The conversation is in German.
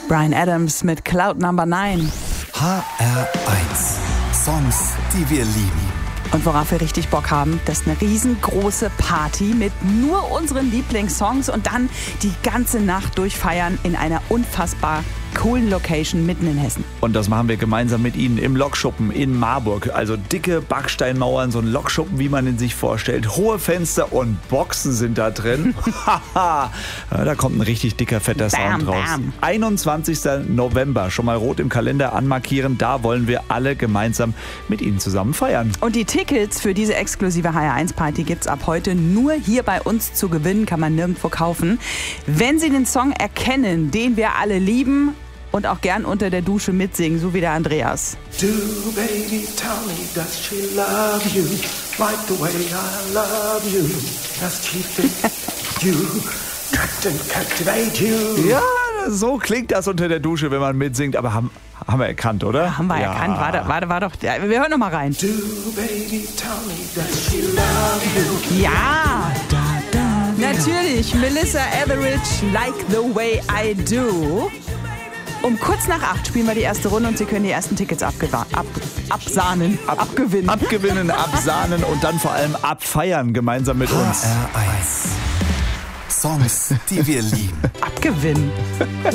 Bryan Adams mit Cloud Number 9. HR1. Songs, die wir lieben. Und worauf wir richtig Bock haben, das ist eine riesengroße Party mit nur unseren Lieblingssongs und dann die ganze Nacht durchfeiern in einer unfassbar coolen Location mitten in Hessen. Und das machen wir gemeinsam mit Ihnen im Lokschuppen in Marburg. Also dicke Backsteinmauern, so ein Lokschuppen, wie man ihn sich vorstellt. Hohe Fenster und Boxen sind da drin. Haha, da kommt ein richtig dicker, fetter Sound raus. 21. November, schon mal rot im Kalender anmarkieren. Da wollen wir alle gemeinsam mit Ihnen zusammen feiern. Und die Tickets für diese exklusive HR1-Party gibt's ab heute nur hier bei uns zu gewinnen, kann man nirgendwo kaufen. Wenn Sie den Song erkennen, den wir alle lieben, und auch gern unter der Dusche mitsingen, so wie der Andreas. Do baby tell me does she love you like the way I love you? Does she fit you, attract and captivate you? Ja, so klingt das unter der Dusche, wenn man mitsingt. Aber haben wir erkannt, oder? Haben wir erkannt. War doch. Ja, wir hören noch mal rein. Do baby tell me does she love you? Ja, natürlich. Melissa Etheridge, Like the Way I Do. Um kurz nach 8 spielen wir die erste Runde und Sie können die ersten Tickets absahnen. Abgewinnen. Abgewinnen, absahnen und dann vor allem abfeiern gemeinsam mit uns. HR1. Songs, die wir lieben. Abgewinnen.